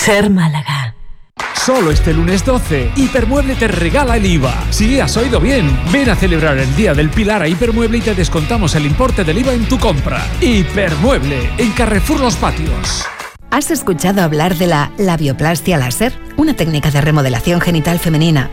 Ser Málaga. Solo este lunes 12, Hipermueble te regala el IVA. Sí, has oído bien. Ven a celebrar el Día del Pilar a Hipermueble y te descontamos el importe del IVA en tu compra. Hipermueble, en Carrefour Los Patios. ¿Has escuchado hablar de la labioplastia láser? Una técnica de remodelación genital femenina